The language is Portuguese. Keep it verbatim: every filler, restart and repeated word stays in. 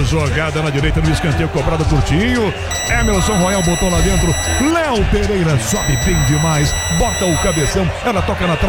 jogada na direita no escanteio cobrado curtinho. Emerson Royal botou lá dentro. Léo Pereira sobe bem demais. Bota o cabeção. Ela toca na trave.